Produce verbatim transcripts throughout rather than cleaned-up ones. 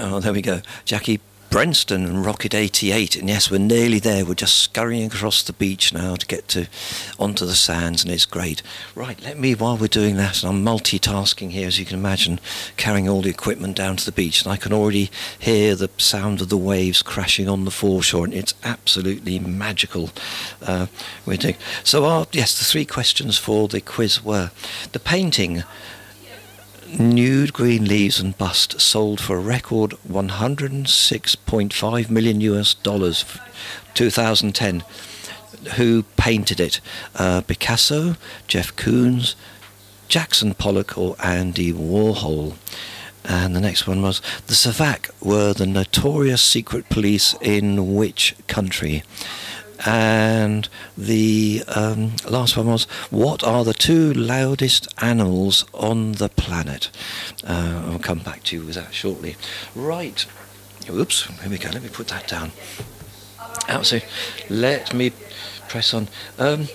Oh, there we go. Jackie Brenston and Rocket eighty-eight, and yes, we're nearly there. We're just scurrying across the beach now to get to onto the sands, and it's great. Right, let me, while we're doing that, and I'm multitasking here, as you can imagine, carrying all the equipment down to the beach, and I can already hear the sound of the waves crashing on the foreshore, and it's absolutely magical. Uh, we're doing. So, our, yes, the three questions for the quiz were: the painting Nude Green Leaves and Bust sold for a record one hundred six point five million U S dollars, two thousand ten. Who painted it? Uh, Picasso, Jeff Koons, Jackson Pollock, or Andy Warhol? And the next one was: the SAVAK were the notorious secret police in which country? And the um, last one was: what are the two loudest animals on the planet? Uh, I'll come back to you with that shortly. Right. Oops, here we go. Let me put that down. Out, so let me press on. Um,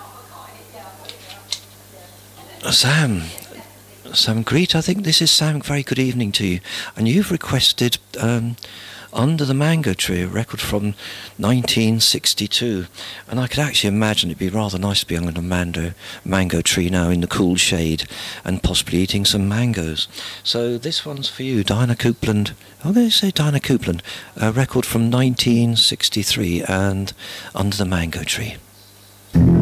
Sam. Sam Greet, I think this is Sam. Very good evening to you. And you've requested Um, Under the Mango Tree, a record from nineteen sixty-two. And I could actually imagine it'd be rather nice to be under a mango, mango tree now in the cool shade and possibly eating some mangoes. So this one's for you, Dinah Coupland. I'm going to say Dinah Coupland, a record from nineteen sixty-three, and Under the Mango Tree.